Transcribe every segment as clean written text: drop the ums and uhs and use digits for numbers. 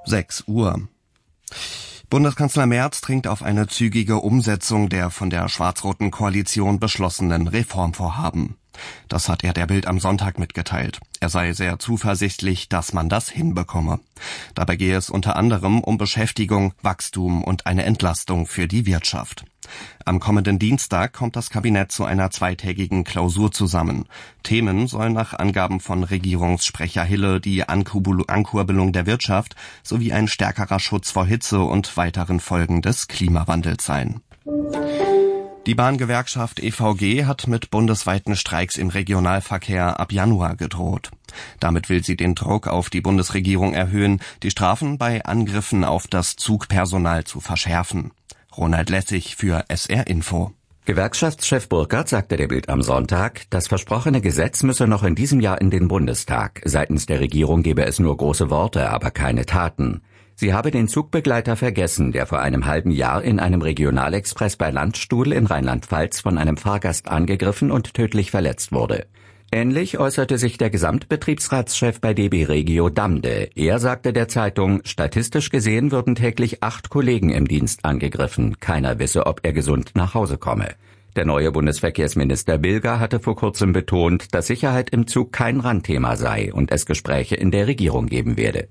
6 Uhr. Bundeskanzler Merz dringt auf eine zügige Umsetzung der von der schwarz-roten Koalition beschlossenen Reformvorhaben. Das hat er der Bild am Sonntag mitgeteilt. Er sei sehr zuversichtlich, dass man das hinbekomme. Dabei gehe es unter anderem um Beschäftigung, Wachstum und eine Entlastung für die Wirtschaft. Am kommenden Dienstag kommt das Kabinett zu einer zweitägigen Klausur zusammen. Themen sollen nach Angaben von Regierungssprecher Hille die Ankurbelung der Wirtschaft sowie ein stärkerer Schutz vor Hitze und weiteren Folgen des Klimawandels sein. Die Bahngewerkschaft EVG hat mit bundesweiten Streiks im Regionalverkehr ab Januar gedroht. Damit will sie den Druck auf die Bundesregierung erhöhen, die Strafen bei Angriffen auf das Zugpersonal zu verschärfen. Ronald Lessig für SR Info. Gewerkschaftschef Burkhardt sagte der Bild am Sonntag, das versprochene Gesetz müsse noch in diesem Jahr in den Bundestag. Seitens der Regierung gebe es nur große Worte, aber keine Taten. Sie habe den Zugbegleiter vergessen, der vor einem halben Jahr in einem Regionalexpress bei Landstuhl in Rheinland-Pfalz von einem Fahrgast angegriffen und tödlich verletzt wurde. Ähnlich äußerte sich der Gesamtbetriebsratschef bei DB Regio Damde. Er sagte der Zeitung, statistisch gesehen würden täglich 8 Kollegen im Dienst angegriffen. Keiner wisse, ob er gesund nach Hause komme. Der neue Bundesverkehrsminister Bilger hatte vor kurzem betont, dass Sicherheit im Zug kein Randthema sei und es Gespräche in der Regierung geben werde.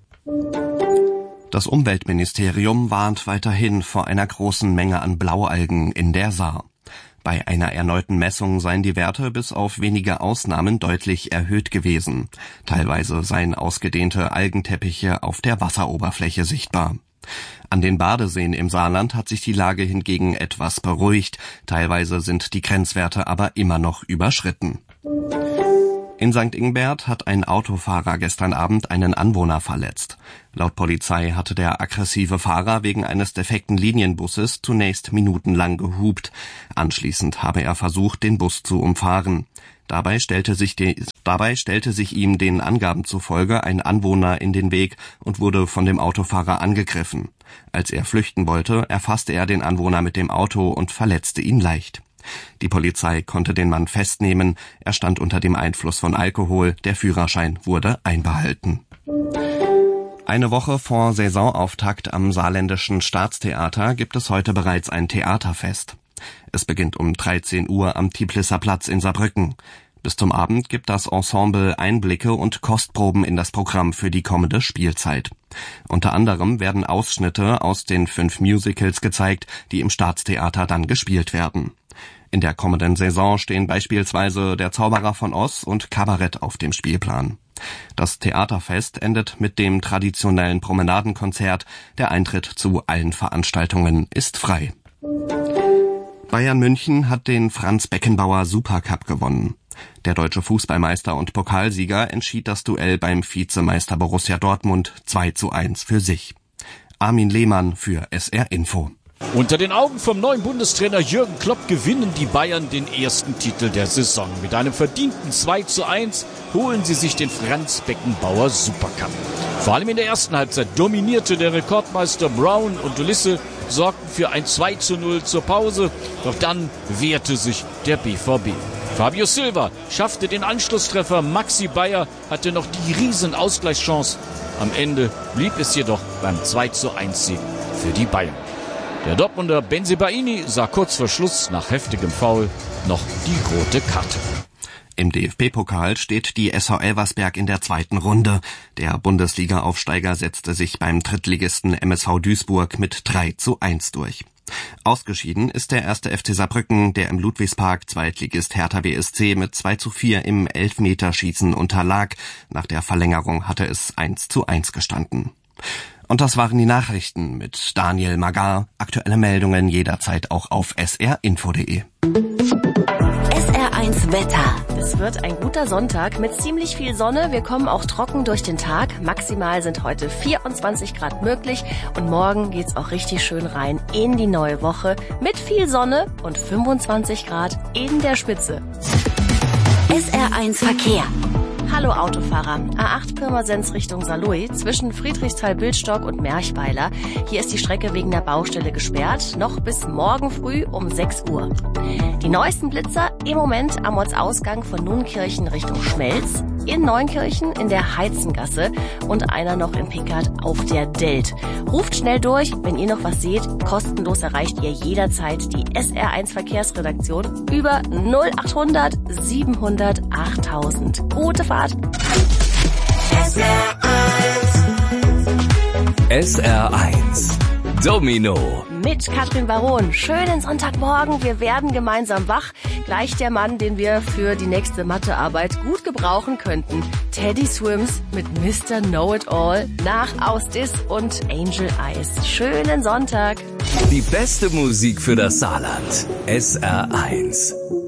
Das Umweltministerium warnt weiterhin vor einer großen Menge an Blaualgen in der Saar. Bei einer erneuten Messung seien die Werte bis auf wenige Ausnahmen deutlich erhöht gewesen. Teilweise seien ausgedehnte Algenteppiche auf der Wasseroberfläche sichtbar. An den Badeseen im Saarland hat sich die Lage hingegen etwas beruhigt. Teilweise sind die Grenzwerte aber immer noch überschritten. In St. Ingbert hat ein Autofahrer gestern Abend einen Anwohner verletzt. Laut Polizei hatte der aggressive Fahrer wegen eines defekten Linienbusses zunächst minutenlang gehupt. Anschließend habe er versucht, den Bus zu umfahren. Dabei stellte sich ihm den Angaben zufolge ein Anwohner in den Weg und wurde von dem Autofahrer angegriffen. Als er flüchten wollte, erfasste er den Anwohner mit dem Auto und verletzte ihn leicht. Die Polizei konnte den Mann festnehmen. Er stand unter dem Einfluss von Alkohol. Der Führerschein wurde einbehalten. Eine Woche vor Saisonauftakt am Saarländischen Staatstheater gibt es heute bereits ein Theaterfest. Es beginnt um 13 Uhr am Tiblisser Platz in Saarbrücken. Bis zum Abend gibt das Ensemble Einblicke und Kostproben in das Programm für die kommende Spielzeit. Unter anderem werden Ausschnitte aus den 5 Musicals gezeigt, die im Staatstheater dann gespielt werden. In der kommenden Saison stehen beispielsweise Der Zauberer von Oz und Kabarett auf dem Spielplan. Das Theaterfest endet mit dem traditionellen Promenadenkonzert. Der Eintritt zu allen Veranstaltungen ist frei. Bayern München hat den Franz Beckenbauer Supercup gewonnen. Der deutsche Fußballmeister und Pokalsieger entschied das Duell beim Vizemeister Borussia Dortmund 2:1 für sich. Armin Lehmann für SR Info. Unter den Augen vom neuen Bundestrainer Jürgen Klopp gewinnen die Bayern den ersten Titel der Saison. Mit einem verdienten 2:1 holen sie sich den Franz Beckenbauer Supercup. Vor allem in der ersten Halbzeit dominierte der Rekordmeister Brown und Ulisse, sorgten für ein 2:0 zur Pause. Doch dann wehrte sich der BVB. Fabio Silva schaffte den Anschlusstreffer, Maxi Bayer hatte noch die riesen Ausgleichschance. Am Ende blieb es jedoch beim 2:1-Sieg für die Bayern. Der Dortmunder Bensebaini sah kurz vor Schluss nach heftigem Foul noch die rote Karte. Im DFB-Pokal steht die SV Elversberg in der zweiten Runde. Der Bundesliga-Aufsteiger setzte sich beim Drittligisten MSV Duisburg mit 3:1 durch. Ausgeschieden ist der 1. FC Saarbrücken, der im Ludwigspark Zweitligist Hertha BSC mit 2:4 im Elfmeterschießen unterlag. Nach der Verlängerung hatte es 1:1 gestanden. Und das waren die Nachrichten mit Daniel Magar. Aktuelle Meldungen jederzeit auch auf srinfo.de. SR1 Wetter. Es wird ein guter Sonntag mit ziemlich viel Sonne. Wir kommen auch trocken durch den Tag. Maximal sind heute 24 Grad möglich. Und morgen geht's auch richtig schön rein in die neue Woche mit viel Sonne und 25 Grad in der Spitze. SR1 Verkehr. Hallo Autofahrer. A8 Pirmasens Richtung Saarlouis zwischen Friedrichsthal-Bildstock und Merchweiler. Hier ist die Strecke wegen der Baustelle gesperrt. Noch bis morgen früh um 6 Uhr. Die neuesten Blitzer im Moment am Ortsausgang von Nuenkirchen Richtung Schmelz. in Neunkirchen in der Heizengasse und einer noch in Pickert auf der Delt. Ruft schnell durch, wenn ihr noch was seht. Kostenlos erreicht ihr jederzeit die SR1 Verkehrsredaktion über 0800 700 8000. Gute Fahrt! SR1 Domino mit Katrin Baron. Schönen Sonntagmorgen. Wir werden gemeinsam wach. Gleich der Mann, den wir für die nächste Mathearbeit gut gebrauchen könnten. Teddy Swims mit Mr. Know-It-All nach Ausdis und Angel Eyes. Schönen Sonntag. Die beste Musik für das Saarland. SR1